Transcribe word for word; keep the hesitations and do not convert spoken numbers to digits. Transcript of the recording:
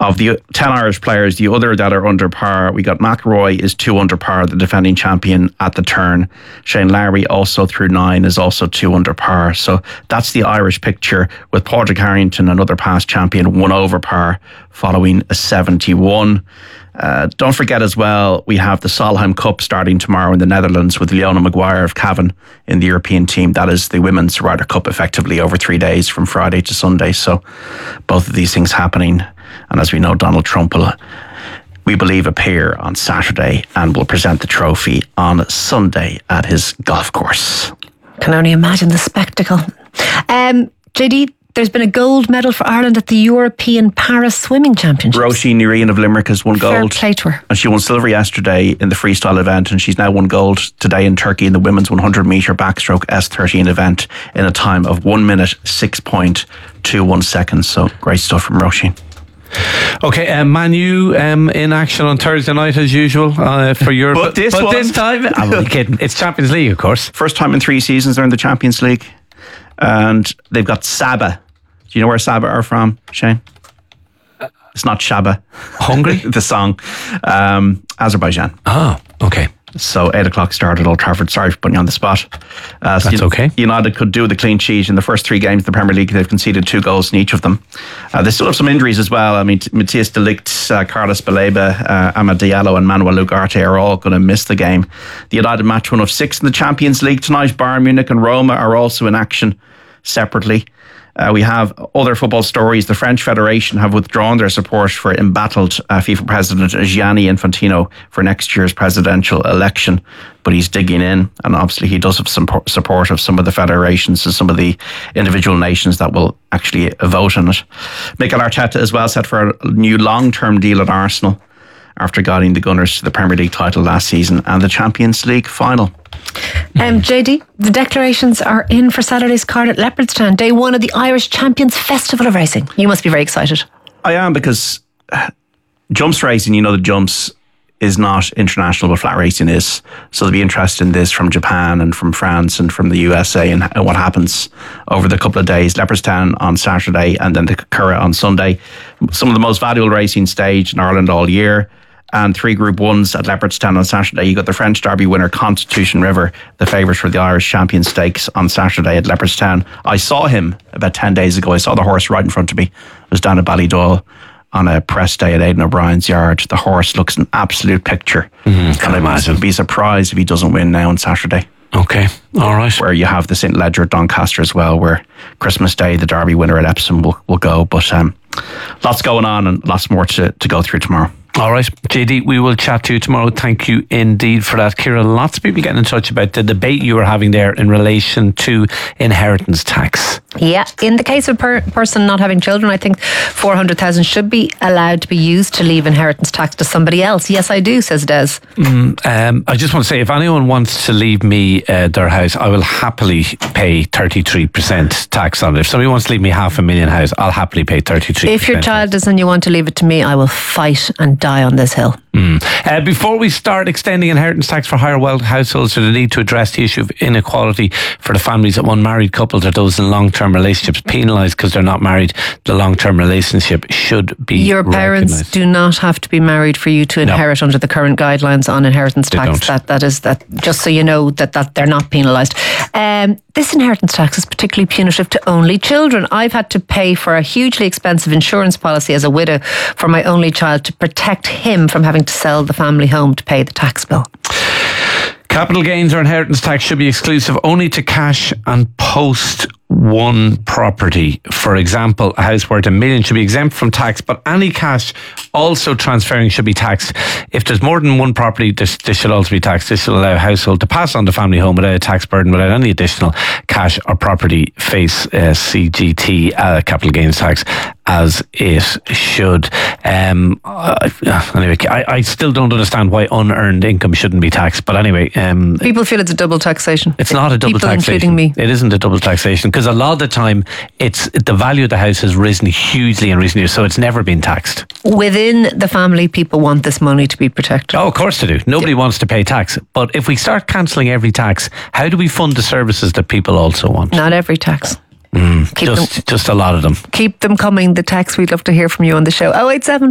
Of the ten Irish players, the other that are under par, we got McIlroy is two under par, the defending champion at the turn. Shane Lowry also through nine is also two under par. So that's the Irish picture, with Padraig Harrington, another past champion, one over par following a seventy-one. Uh, don't forget as well, we have the Solheim Cup starting tomorrow in the Netherlands with Leona Maguire of Cavan in the European team. That is the Women's Ryder Cup, effectively over three days from Friday to Sunday. So both of these things happening. And as we know, Donald Trump will, we believe, appear on Saturday and will present the trophy on Sunday at his golf course. Can only imagine the spectacle. Um, J D, there's been a gold medal for Ireland at the European Paris Swimming Championships. Roisin Ní Riain of Limerick has won gold. Fair play to her. And she won silver yesterday in the freestyle event, and she's now won gold today in Turkey in the women's one hundred metre backstroke S thirteen event in a time of one minute six point two one seconds. So great stuff from Roisin. Okay, um, Man U um, in action on Thursday night as usual uh, for Europe. But this, but one, this time, I'm only kidding. It's Champions League, of course. First time in three seasons they're in the Champions League, and they've got Saba. Do you know where Saba are from, Shane? It's not Shaba. Hungary? The song. Um, Azerbaijan. Oh, okay. So eight o'clock start at Old Trafford. Sorry for putting you on the spot. Uh, so That's U- okay. United could do the clean sheet in the first three games of the Premier League. They've conceded two goals in each of them. Uh, they still have some injuries as well. I mean, Matthias de Ligt, uh, Carlos Baleba, uh, Amad Diallo and Manuel Ugarte are all going to miss the game. The United match one of six in the Champions League tonight. Bayern Munich and Roma are also in action separately. Uh, we have other football stories. The French Federation have withdrawn their support for embattled uh, FIFA President Gianni Infantino for next year's presidential election, but he's digging in, and obviously he does have some support of some of the federations and some of the individual nations that will actually vote on it. Mikel Arteta as well set for a new long-term deal at Arsenal after guiding the Gunners to the Premier League title last season and the Champions League final. Um, J D, the declarations are in for Saturday's card at Leopardstown, day one of the Irish Champions Festival of Racing. You must be very excited. I am, because jumps racing, you know, the jumps is not international, but flat racing is. So they'll be interested in this from Japan and from France and from the U S A and, and what happens over the couple of days. Leopardstown on Saturday and then the Curragh on Sunday. Some of the most valuable racing stage in Ireland all year. And three Group Ones at Leopardstown on Saturday. You got the French Derby winner Constitution River, the favourite for the Irish Champion Stakes on Saturday at Leopardstown. I saw him about ten days ago. I saw the horse right in front of me. I was down at Ballydoyle on a press day at Aidan O'Brien's yard. The horse looks an absolute picture. Mm-hmm, and I would be surprised if he doesn't win now on Saturday. Okay, all right. Where you have the Saint Ledger at Doncaster as well, where Christmas Day, the Derby winner at Epsom will, will go. But um, lots going on and lots more to, to go through tomorrow. All right, J D, we will chat to you tomorrow. Thank you indeed for that. Ciara, lots of people getting in touch about the debate you were having there in relation to inheritance tax. Yeah, in the case of a per- person not having children, I think four hundred thousand should be allowed to be used to leave inheritance tax to somebody else. Yes, I do, says Des. Mm, um, I just want to say, if anyone wants to leave me uh, their house, I will happily pay thirty-three percent tax on it. If somebody wants to leave me half a million house, I'll happily pay thirty-three percent. If your child does and you want to leave it to me, I will fight and die on this hill. Mm. Uh, before we start extending inheritance tax for higher wealth households, so the need to address the issue of inequality for the families of unmarried couples or those in long-term relationships penalised because they're not married, the long-term relationship should be Your parents recognised. do not have to be married for you to inherit no. under the current guidelines on inheritance They tax. don't. That that is that. Just so you know that that they're not penalised. Um, this inheritance tax is particularly punitive to only children. I've had to pay for a hugely expensive insurance policy as a widow for my only child to protect him from having to sell the family home to pay the tax bill. Capital gains or inheritance tax should be exclusive only to cash and post one property. For example, a house worth a million should be exempt from tax, but any cash also transferring should be taxed. If there's more than one property, this, this should also be taxed. This will allow a household to pass on the family home without a tax burden, without any additional cash or property face uh, C G T, uh, capital gains tax, as it should. Um, uh, anyway, I, I still don't understand why unearned income shouldn't be taxed, but anyway. Um, People feel it's a double taxation. It's not a double People taxation. including me. It isn't a double taxation, because a lot of the time it's the value of the house has risen hugely in recent years, so it's never been taxed. Within the family, people want this money to be protected. Oh, of course they do. Nobody yeah. wants to pay tax. But if we start cancelling every tax, how do we fund the services that people also want? Not every tax. Mm, just, them, just a lot of them. Keep them coming, the tax. We'd love to hear from you on the show. oh eight seven